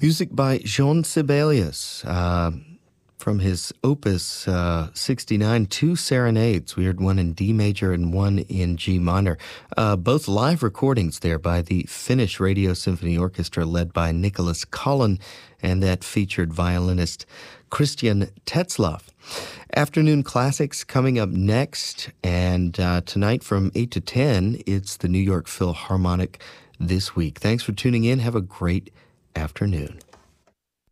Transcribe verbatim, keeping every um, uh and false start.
Music by Jean Sibelius, uh, from his opus uh, sixty-nine, two serenades. We heard one in D major and one in G minor. Uh, both live recordings there by the Finnish Radio Symphony Orchestra led by Nicholas Collin, and that featured violinist Christian Tetzlaff. Afternoon Classics coming up next, and uh, tonight from eight to ten, it's the New York Philharmonic This Week. Thanks for tuning in. Have a great afternoon.